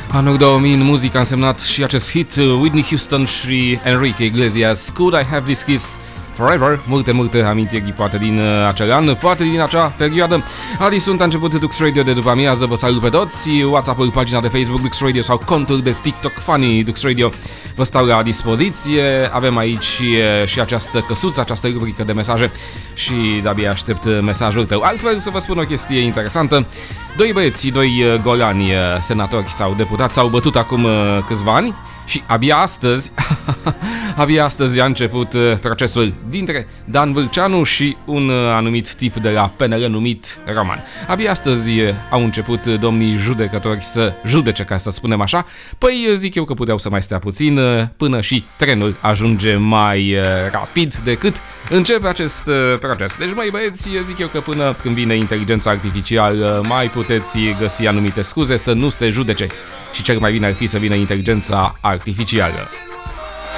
Anul 2000 în muzică a însemnat și acest hit Whitney Houston și Enrique Iglesias, Could I Have This Kiss Forever. Multe amintiri poate din acel an, poate din acea perioadă. Adi sunt, a început Dux Radio de după amiază, vă salut pe toți. WhatsApp-ul, pagina de Facebook Dux Radio sau contul de TikTok Funny Dux Radio vă stau la dispoziție. Avem aici și această căsuță, această rubrică de mesaje și de-abia aștept mesajul tău. Altfel să vă spun o chestie interesantă. Doi băieți, doi golani senatori sau deputați s-au bătut acum câțiva ani și abia astăzi a început procesul dintre Dan Vârceanu și un anumit tip de la PNL numit Roman. Abia astăzi au început domnii judecători să judece, ca să spunem așa. Păi zic eu că puteau să mai stea puțin până și trenul ajunge mai rapid decât începe acest proces. Deci, măi băieți, zic eu că până când vine inteligența artificială mai puteți găsi anumite scuze să nu se judece. Și cel mai bine ar fi să vină inteligența artificială.